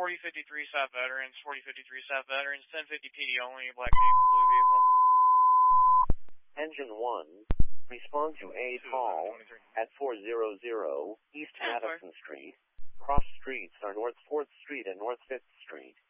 4053 South Veterans, 4053 South Veterans, 1050 PD only, black vehicle, blue vehicle. Engine 1, respond to a call at 400 East Madison Street. Cross streets are North 4th Street and North 5th Street.